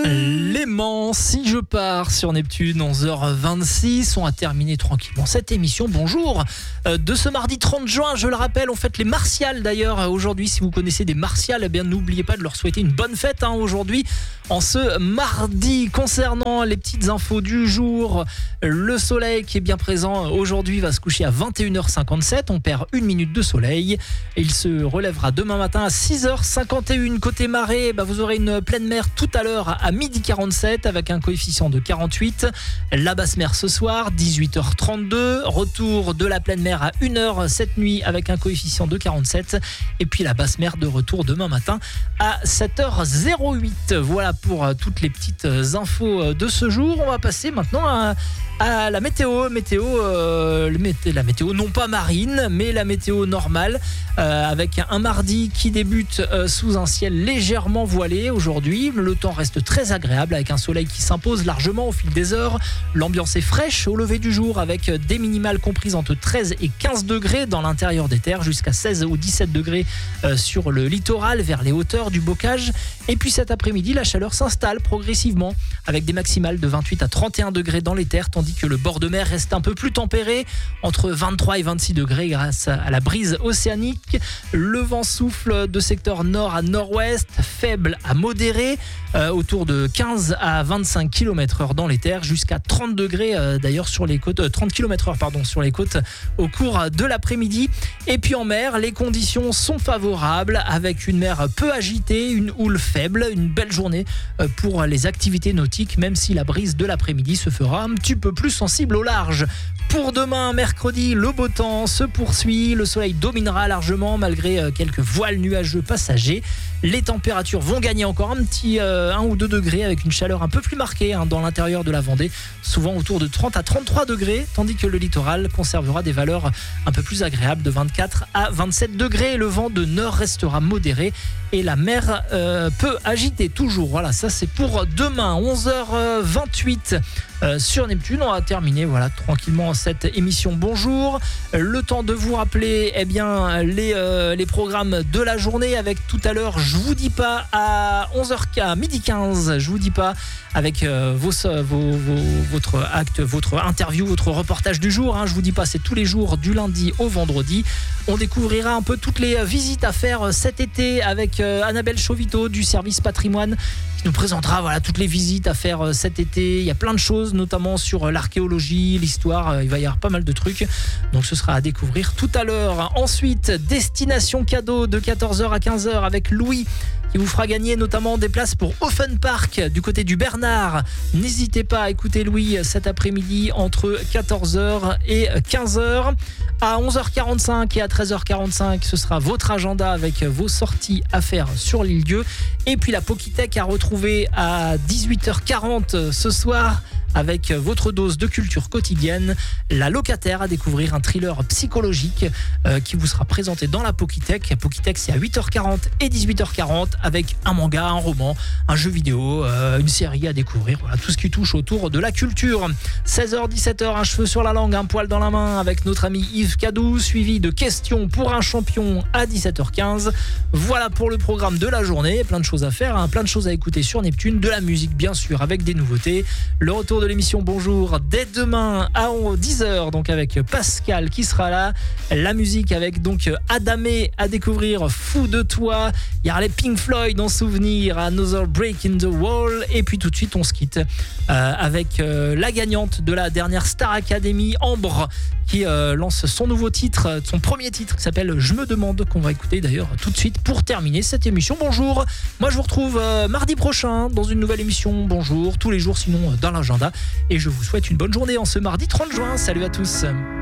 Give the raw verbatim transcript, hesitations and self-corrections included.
Léman, si je pars sur Neptune, onze heures vingt-six, on a terminé tranquillement cette émission. Bonjour, euh, de ce mardi trente juin, je le rappelle, on fête les Martiales d'ailleurs aujourd'hui. Si vous connaissez des Martiales, eh bien n'oubliez pas de leur souhaiter une bonne fête hein, aujourd'hui, en ce mardi. Concernant les petites infos du jour, le soleil qui est bien présent aujourd'hui va se coucher à vingt et une heures cinquante-sept, on perd une minute de soleil. Il se relèvera demain matin à six heures cinquante et un. Côté marée, bah vous aurez une pleine mer tout à l'heure à midi quarante-sept avec un coefficient de quarante-huit. La basse mer ce soir, dix-huit heures trente-deux. Retour de la pleine mer à une heure cette nuit avec un coefficient de quarante-sept. Et puis la basse mer de retour demain matin à sept heures huit. Voilà pour toutes les petites infos de ce jour. On va passer maintenant à, à la météo. Météo, euh, la météo non pas marine, mais la météo normale euh, avec un mardi qui débute euh, sous un ciel légèrement voilé aujourd'hui. Le temps reste très agréable avec un soleil qui s'impose largement au fil des heures. L'ambiance est fraîche au lever du jour avec des minimales comprises entre treize et quinze degrés dans l'intérieur des terres, jusqu'à seize ou dix-sept degrés sur le littoral vers les hauteurs du Bocage. Et puis cet après-midi, la chaleur s'installe progressivement avec des maximales de vingt-huit à trente et un degrés dans les terres, tandis que le bord de mer reste un peu plus tempéré, entre vingt-trois et vingt-six degrés grâce à la brise océanique. Le vent souffle de secteur nord à nord-ouest, faible à modéré, euh, autour de quinze à vingt-cinq kilomètres heure dans les terres, jusqu'à trente degrés euh, d'ailleurs sur les côtes, euh, trente kilomètres heure pardon, sur les côtes au cours de l'après-midi. Et puis en mer, les conditions sont favorables avec une mer peu agitée, une houle faible, une belle journée euh, pour les activités nautiques, même si la brise de l'après-midi se fera un petit peu plus sensible au large. Pour demain, mercredi, le beau temps se poursuit. Le soleil dominera largement malgré quelques voiles nuageux passagers. Les températures vont gagner encore un petit euh, un ou deux degrés avec une chaleur un peu plus marquée hein, dans l'intérieur de la Vendée, souvent autour de trente à trente-trois degrés, tandis que le littoral conservera des valeurs un peu plus agréables de vingt-quatre à vingt-sept degrés. Le vent de nord restera modéré et la mer euh, peu agitée toujours. Voilà, ça c'est pour demain, onze heures vingt-huit. Euh, sur Neptune, on va terminer voilà, tranquillement cette émission. Bonjour, le temps de vous rappeler eh bien, les, euh, les programmes de la journée avec tout à l'heure, je vous dis pas à onze heures, à midi quinze, je vous dis pas avec euh, vos, vos, vos, votre acte, votre interview, votre reportage du jour. Hein, je vous dis pas, c'est tous les jours du lundi au vendredi. On découvrira un peu toutes les visites à faire cet été avec euh, Annabelle Chauvito du service patrimoine qui nous présentera voilà, toutes les visites à faire cet été. Il y a plein de choses, notamment sur l'archéologie, l'histoire. Il va y avoir pas mal de trucs. Donc ce sera à découvrir tout à l'heure. Ensuite, destination cadeau de quatorze heures à quinze heures avec Louis qui vous fera gagner notamment des places pour Open Park du côté du Bernard. N'hésitez pas à écouter Louis cet après-midi entre quatorze heures et quinze heures. À onze heures quarante-cinq et à treize heures quarante-cinq, ce sera votre agenda avec vos sorties à faire sur l'île-Dieu. Et puis la Pokitech à retrouver à dix-huit heures quarante ce soir avec votre dose de culture quotidienne. La locataire à découvrir un thriller psychologique euh, qui vous sera présenté dans la Pokitech. La Pokitech, c'est à huit heures quarante et dix-huit heures quarante avec un manga, un roman, un jeu vidéo, euh, une série à découvrir. Voilà, tout ce qui touche autour de la culture. seize heures dix-sept heures, un cheveu sur la langue, un poil dans la main avec notre ami Yves Cadou, suivi de questions pour un champion à dix-sept heures quinze. Voilà pour le programme de la journée. Plein de choses à faire, hein, plein de choses à écouter sur Neptune. De la musique, bien sûr, avec des nouveautés. Le retour de l'émission Bonjour dès demain à dix heures, donc avec Pascal qui sera là. La musique avec donc Adamé à découvrir, Fou de toi. Il y aura les Pink Floyd en souvenir, Another Break in the Wall. Et puis tout de suite on se quitte euh, avec euh, la gagnante de la dernière Star Academy, Ambre, qui euh, lance son nouveau titre, son premier titre qui s'appelle Je me demande, qu'on va écouter d'ailleurs tout de suite pour terminer cette émission. Bonjour, moi je vous retrouve euh, mardi prochain dans une nouvelle émission Bonjour, tous les jours sinon euh, dans l'agenda. Et je vous souhaite une bonne journée en ce mardi trente juin. Salut à tous.